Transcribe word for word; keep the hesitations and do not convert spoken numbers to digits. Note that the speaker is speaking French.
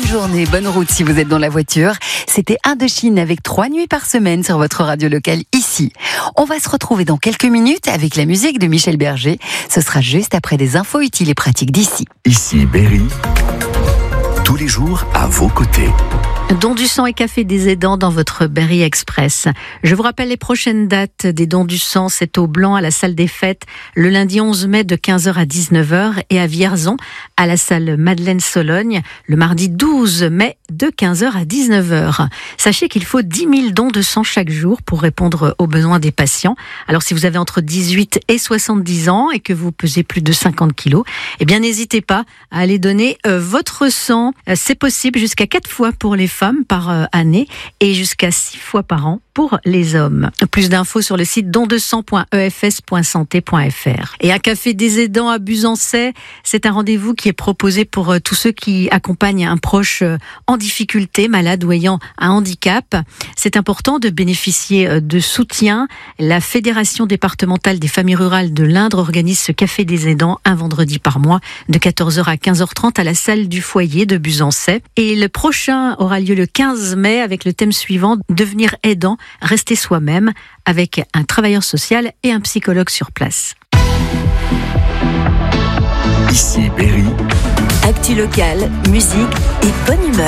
journée, bonne route si vous êtes dans la voiture. C'était Indochine avec trois nuits par semaine sur votre radio locale ici. On va se retrouver dans quelques minutes avec la musique de Michel Berger. Ce sera juste après des infos utiles et pratiques d'ici. Ici Berry, tous les jours à vos côtés. Don du sang et café des aidants dans votre Berry Express. Je vous rappelle les prochaines dates des dons du sang. C'est au Blanc à la salle des fêtes le lundi onze mai de quinze heures à dix-neuf heures et à Vierzon à la salle Madeleine Sologne le mardi douze mai de quinze heures à dix-neuf heures. Sachez qu'il faut dix mille dons de sang chaque jour pour répondre aux besoins des patients. Alors si vous avez entre dix-huit et soixante-dix ans et que vous pesez plus de cinquante kilos, eh bien n'hésitez pas à aller donner euh, votre sang. Euh, c'est possible jusqu'à quatre fois pour les femmes par euh, année et jusqu'à six fois par an pour les hommes. Plus d'infos sur le site don de sang point e f s point santé point f r. Et un café des aidants à Buzancais, c'est un rendez-vous qui est proposé pour euh, tous ceux qui accompagnent un proche euh, en difficulté, malade ou ayant un handicap. C'est important de bénéficier euh, de soutien. La Fédération départementale des familles rurales de l'Indre organise ce café des aidants un vendredi par mois de quatorze heures à quinze heures trente à la salle du foyer de Buzancais. Et le prochain aura lieu le quinze mai avec le thème suivant, devenir aidant, rester soi-même, avec un travailleur social et un psychologue sur place. Ici Berry. Actu locale, musique et bonne humeur.